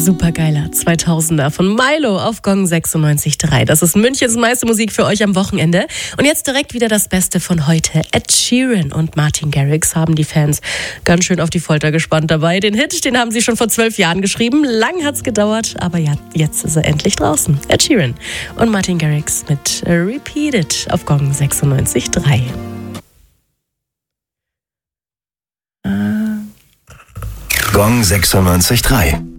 Supergeiler 2000er von Milo auf Gong 96.3. Das ist Münchens meiste Musik für euch am Wochenende. Und jetzt direkt wieder das Beste von heute. Ed Sheeran und Martin Garrix haben die Fans ganz schön auf die Folter gespannt dabei. Den Hit, den haben sie schon vor 12 Jahren geschrieben. Lang hat's gedauert, aber ja, jetzt ist er endlich draußen. Ed Sheeran und Martin Garrix mit Repeat It auf Gong 96.3. Gong 96.3.